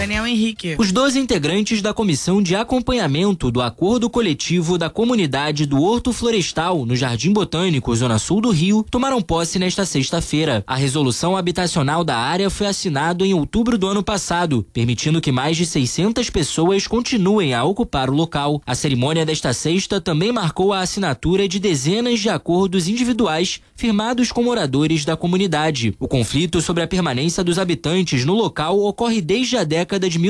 Daniel Henrique. Os 12 integrantes da comissão de acompanhamento do acordo coletivo da comunidade do Horto Florestal, no Jardim Botânico, Zona Sul do Rio, tomaram posse nesta sexta-feira. A resolução habitacional da área foi assinada em outubro do ano passado, permitindo que mais de 600 pessoas continuem a ocupar o local. A cerimônia desta sexta também marcou a assinatura de dezenas de acordos individuais firmados com moradores da comunidade. O conflito sobre a permanência dos habitantes no local ocorre desde a década de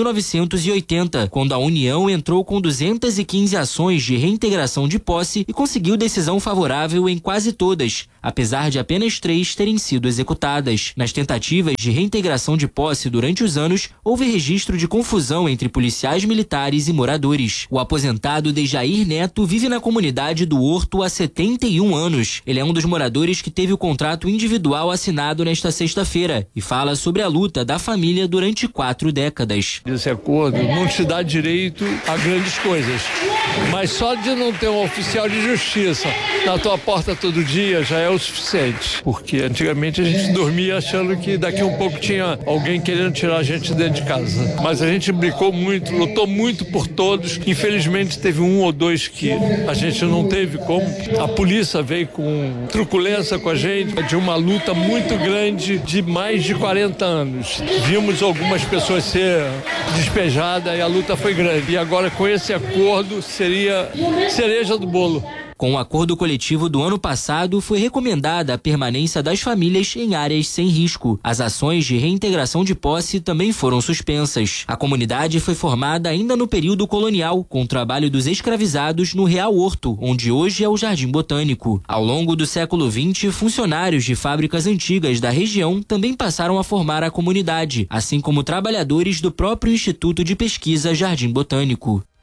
1980, quando a União entrou com 215 ações de reintegração de posse e conseguiu decisão favorável em quase todas, apesar de apenas 3 terem sido executadas. Nas tentativas de reintegração de posse durante os anos, houve registro de confusão entre policiais militares e moradores. O aposentado Dejair Neto vive na comunidade do Horto há 71 anos. Ele é um dos moradores que teve o contrato individual assinado nesta sexta-feira e fala sobre a luta da família durante 4 décadas. Esse acordo não te dá direito a grandes coisas, mas só de não ter um oficial de justiça na tua porta todo dia já é o suficiente, porque antigamente a gente dormia achando que daqui um pouco tinha alguém querendo tirar a gente de dentro de casa, mas a gente brincou muito, lutou muito por todos. Infelizmente teve 1 ou 2 que a gente não teve como. A polícia veio com truculência com a gente, de uma luta muito grande de mais de 40 anos. Vimos algumas pessoas ser despejadas e a luta foi grande. E agora com esse acordo seria cereja do bolo. Com o acordo coletivo do ano passado, foi recomendada a permanência das famílias em áreas sem risco. As ações de reintegração de posse também foram suspensas. A comunidade foi formada ainda no período colonial, com o trabalho dos escravizados no Real Horto, onde hoje é o Jardim Botânico. Ao longo do século XX, funcionários de fábricas antigas da região também passaram a formar a comunidade, assim como trabalhadores do próprio Instituto de Pesquisa Jardim Botânico.